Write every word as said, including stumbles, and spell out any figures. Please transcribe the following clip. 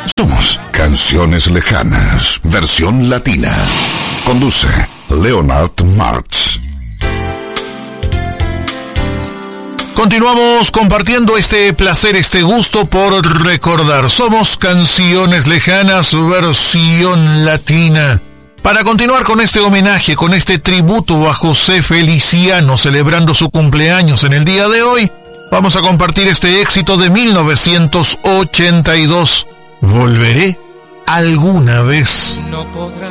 Somos Canciones Lejanas, versión latina. Conduce Leonard Marx. Continuamos compartiendo este placer, este gusto por recordar. Somos Canciones Lejanas, versión latina. Para continuar con este homenaje, con este tributo a José Feliciano, celebrando su cumpleaños en el día de hoy, vamos a compartir este éxito de mil novecientos ochenta y dos. Volveré alguna vez. No podrás